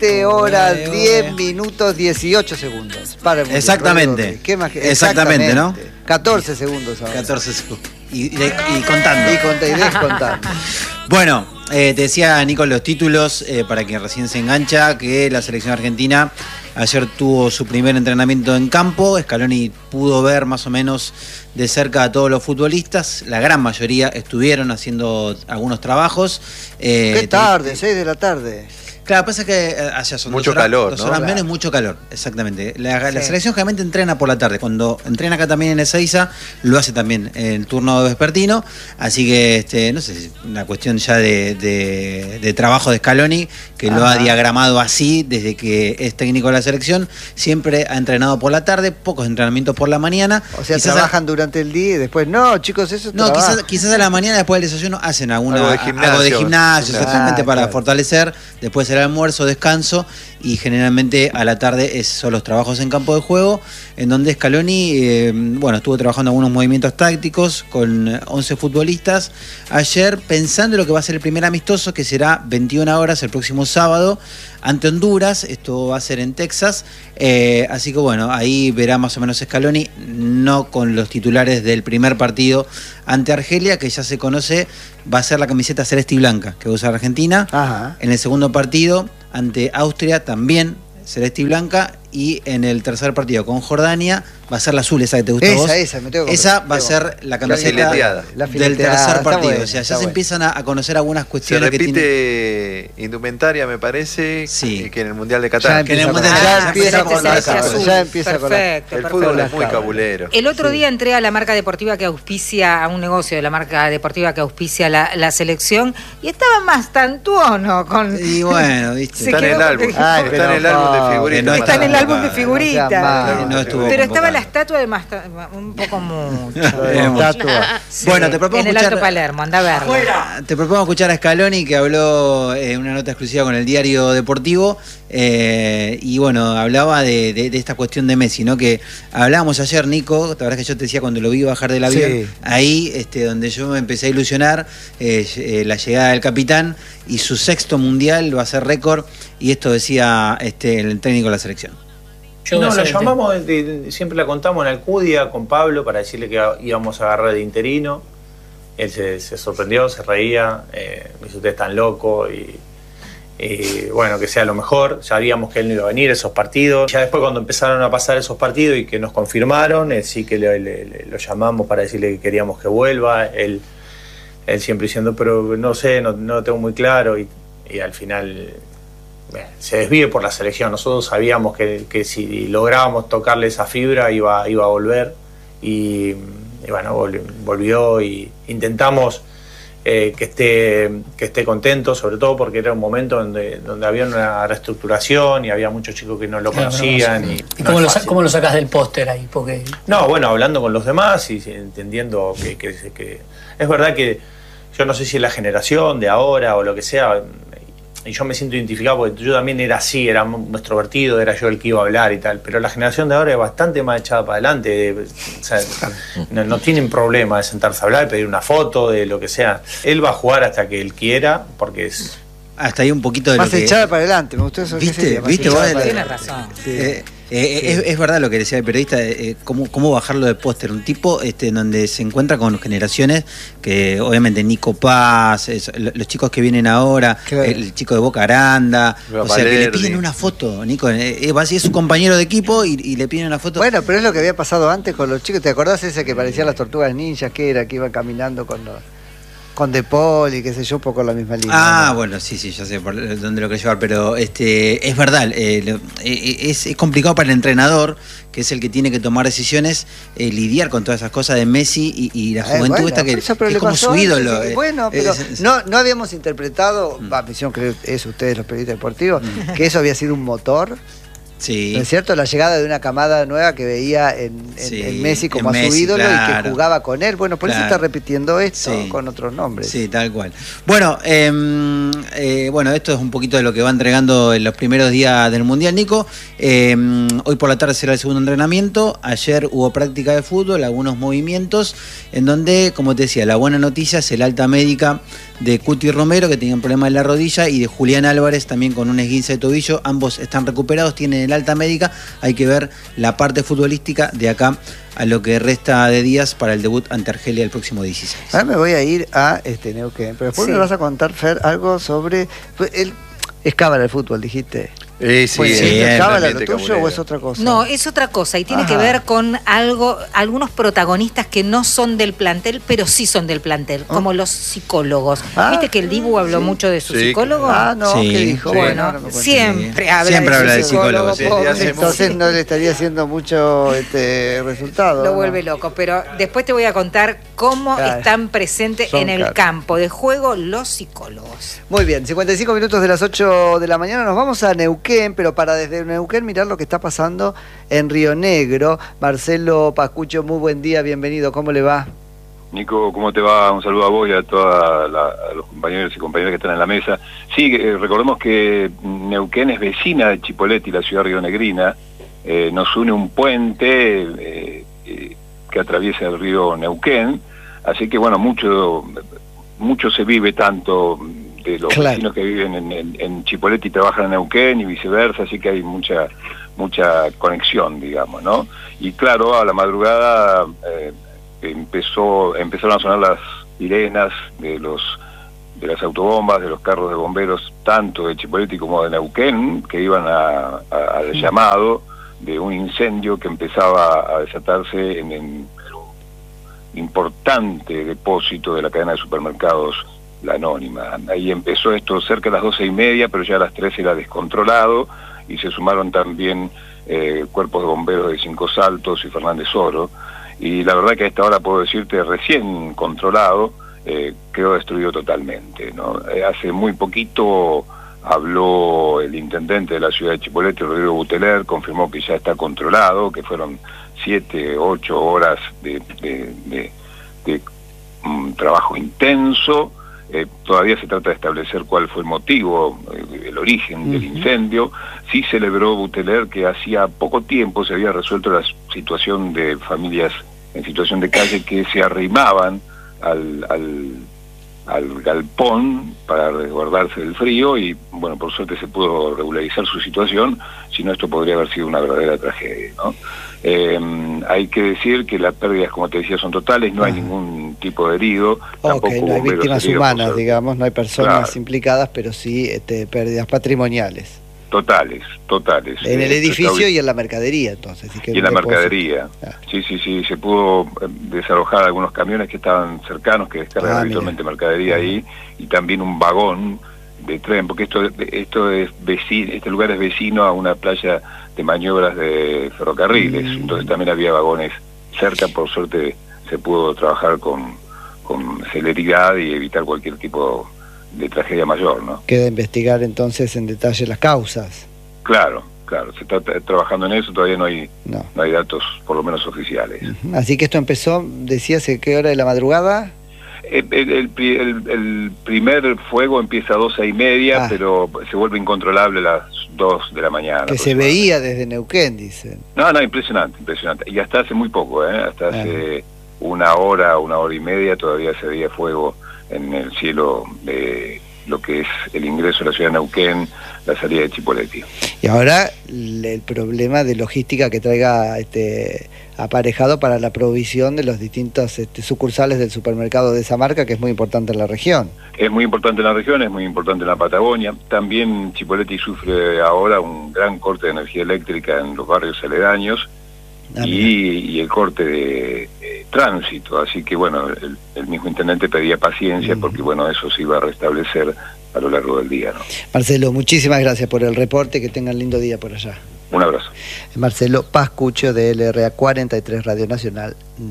horas, 10 minutos, 18 segundos. Para el Mundial. Exactamente. ¿Qué más? Exactamente, ¿no? 14 segundos ahora. 14 segundos. Y contando. Y descontando. Bueno, te decía, Nico, los títulos, para quien recién se engancha, que la selección argentina ayer tuvo su primer entrenamiento en campo. Scaloni pudo ver más o menos de cerca a todos los futbolistas. La gran mayoría estuvieron haciendo algunos trabajos. Qué tarde, 6 de la tarde. Claro, pasa que allá son mucho calor, ¿no? Horas menos, mucho calor, exactamente. La selección generalmente entrena por la tarde. Cuando entrena acá también en Ezeiza, lo hace también en el turno vespertino. Así que, no sé, si una cuestión ya de trabajo de Scaloni, que lo ha diagramado así desde que es técnico de la selección. Siempre ha entrenado por la tarde, pocos entrenamientos por la mañana. O sea, trabajan durante el día y después, no, chicos, eso no, quizás a la mañana después del desayuno hacen algo de gimnasio, exactamente, para fortalecer. Después será almuerzo, descanso, y generalmente a la tarde son los trabajos en campo de juego, en donde Scaloni estuvo trabajando algunos movimientos tácticos con 11 futbolistas ayer, pensando en lo que va a ser el primer amistoso, que será 21 horas el próximo sábado ante Honduras. Esto va a ser en Texas, así que bueno, ahí verá más o menos Scaloni, no con los titulares del primer partido ante Argelia, que ya se conoce, va a ser la camiseta celeste y blanca que va a usar Argentina. Ajá. En el segundo partido ante Austria también celeste y blanca, y en el tercer partido con Jordania va a ser la azul, esa que te gustó a vos. Esa va a ser la camiseta del tercer partido. Bueno, o sea, ya se empiezan a conocer algunas cuestiones. Se repite indumentaria, me parece, que en el Mundial de Qatar. Ya empieza con la perfecto. El fútbol es muy cabulero. El otro día entré a la marca deportiva que auspicia, a un negocio de la marca deportiva que auspicia la selección, y estaba más tantuono con... Y bueno, viste. Está en el álbum. Está en el álbum de figuritas. Está en el álbum de figuritas. Pero estaba la estatua de más, un poco mucho. Bueno, te propongo en el Alto Palermo, anda a verlo. Te propongo escuchar a Scaloni, que habló en una nota exclusiva con el Diario Deportivo, y bueno, hablaba de esta cuestión de Messi, ¿no? Que hablábamos ayer, Nico, la verdad es que yo te decía cuando lo vi bajar del avión, ahí donde yo me empecé a ilusionar, la llegada del capitán y su sexto mundial va a ser récord, y esto decía el técnico de la selección. No, la llamamos, siempre la contamos en Alcudia con Pablo para decirle que íbamos a agarrar de interino. Él se sorprendió, se reía, me dice, ustedes están locos, y bueno, que sea lo mejor. Sabíamos que él no iba a venir a esos partidos. Ya después, cuando empezaron a pasar esos partidos y que nos confirmaron, sí que lo llamamos para decirle que queríamos que vuelva. Él siempre diciendo, pero no sé, no lo tengo muy claro, y al final se desvíe por la selección. Nosotros sabíamos que si lográbamos tocarle esa fibra iba a volver, y bueno, volvió, y intentamos que esté contento, sobre todo porque era un momento donde había una reestructuración y había muchos chicos que no lo conocían. ¿Y cómo lo sacás del póster ahí? Porque... No, bueno, hablando con los demás y entendiendo que es verdad que yo no sé si es la generación de ahora o lo que sea, y yo me siento identificado porque yo también era así, era muy extrovertido, era yo el que iba a hablar y tal, pero la generación de ahora es bastante más echada para adelante, o sea, no tienen problema de sentarse a hablar, de pedir una foto, de lo que sea. Él va a jugar hasta que él quiera, porque es... Hasta ahí un poquito de más lo que... echada para adelante, me gustó eso. ¿Viste? Tienes razón. Es verdad lo que decía el periodista, cómo bajarlo de póster. Un tipo en donde se encuentra con generaciones que obviamente Nico Paz, los chicos que vienen ahora, el chico de Boca Aranda, o sea, que le piden una foto, Nico, es su compañero de equipo y le piden una foto. Bueno, pero es lo que había pasado antes con los chicos. ¿Te acordás ese que parecían las tortugas ninjas, que iban caminando con De Paul y qué sé yo, un poco la misma línea? ¿No? Bueno, sí, ya sé por dónde lo quiero llevar, pero es verdad, es complicado para el entrenador, que es el que tiene que tomar decisiones, lidiar con todas esas cosas de Messi y la juventud esta que es como su ídolo. Bueno, pero no habíamos interpretado, visión creo es ustedes los periodistas deportivos, que eso había sido un motor Sí. ¿No es cierto? La llegada de una camada nueva que veía en Messi como a su ídolo, claro, y que jugaba con él. Bueno, por eso está repitiendo esto con otros nombres. Sí, tal cual. Bueno, esto es un poquito de lo que va entregando en los primeros días del Mundial, Nico. Hoy por la tarde será el segundo entrenamiento. Ayer hubo práctica de fútbol, algunos movimientos, en donde, como te decía, la buena noticia es el alta médica de Cuti Romero, que tenía un problema en la rodilla, y de Julián Álvarez, también con un esguince de tobillo. Ambos están recuperados, tienen el alta médica. Hay que ver la parte futbolística de acá a lo que resta de días para el debut ante Argelia el próximo 16. Ahora me voy a ir a Neuquén, pero después me vas a contar, Fer, algo sobre... Es cábala el fútbol, dijiste. ¿Es cábala lo tuyo o es otra cosa? No, es otra cosa y tiene que ver con algunos protagonistas que no son del plantel, pero sí son del plantel, como los psicólogos. ¿Viste que el Dibu habló mucho de su psicólogo? ¿Qué dijo? Bueno, siempre habla de psicólogo. Entonces no le estaría haciendo mucho resultado. Lo vuelve loco, pero después te voy a contar cómo están presentes en el campo de juego los psicólogos. Muy bien, 55 minutos de las 8 de la mañana, nos vamos a Neuquén, pero para desde Neuquén mirar lo que está pasando en Río Negro. Marcelo Pascucho, muy buen día, bienvenido, ¿cómo le va? Nico, ¿cómo te va? Un saludo a vos y a todos los compañeros y compañeras que están en la mesa. Sí, recordemos que Neuquén es vecina de Chipoleti, la ciudad rionegrina. Nos une un puente que atraviesa el río Neuquén, así que bueno, mucho se vive tanto de los vecinos que viven en Chipoleti y trabajan en Neuquén y viceversa, así que hay mucha conexión, digamos, ¿no? Y claro, a la madrugada empezaron a sonar las sirenas de las autobombas, de los carros de bomberos, tanto de Chipoleti como de Neuquén, que iban al llamado de un incendio que empezaba a desatarse en un importante depósito de la cadena de supermercados La Anónima. Ahí empezó esto cerca de las 12:30, pero ya a las 13 era descontrolado, y se sumaron también cuerpos de bomberos de Cinco Saltos y Fernández Oro, y la verdad que a esta hora puedo decirte, recién controlado, quedó destruido totalmente, ¿no? Hace muy poquito habló el intendente de la ciudad de Chipoleti, Rodrigo Buteler, confirmó que ya está controlado, que fueron 7-8 horas de trabajo intenso. Todavía se trata de establecer cuál fue el motivo, el origen del incendio. Sí celebró Buteler que hacía poco tiempo se había resuelto la situación de familias en situación de calle que se arrimaban al galpón para resguardarse del frío, y bueno, por suerte se pudo regularizar su situación, si no esto podría haber sido una verdadera tragedia, ¿no? Hay que decir que las pérdidas, como te decía, son totales, no hay ningún tipo de herido, tampoco no hay víctimas humanas, digamos, no hay personas implicadas, pero sí pérdidas patrimoniales. Totales. En el edificio y en la mercadería, entonces. Y en la mercadería. Sí, se pudo desalojar algunos camiones que estaban cercanos, que descargan habitualmente mercadería ahí, y también un vagón de tren, porque este lugar es vecino a una playa de maniobras de ferrocarriles, entonces también había vagones cerca. Por suerte se pudo trabajar con celeridad y evitar cualquier tipo de tragedia mayor, ¿no? Queda investigar entonces en detalle las causas. Claro, se está trabajando en eso, todavía no hay datos, por lo menos oficiales. Así que esto empezó, decías, ¿a qué hora de la madrugada? El primer fuego empieza a 12:30, pero se vuelve incontrolable a las 2 de la mañana. Que se veía desde Neuquén, dicen. No, impresionante. Y hasta hace muy poco, hasta hace una hora y media todavía se veía fuego en el cielo de lo que es el ingreso a la ciudad de Neuquén, la salida de Chipoleti. Y ahora el problema de logística que traiga aparejado para la provisión de los distintos sucursales del supermercado de esa marca, que es muy importante en la región. Es muy importante en la región, es muy importante en la Patagonia. También Chipoleti sufre ahora un gran corte de energía eléctrica en los barrios aledaños, y el corte de tránsito, así que bueno, el mismo intendente pedía paciencia, porque bueno, eso se iba a restablecer a lo largo del día, ¿no? Marcelo, muchísimas gracias por el reporte, que tengan lindo día por allá. Un abrazo. Marcelo Pascucho de LRA 43 Radio Nacional.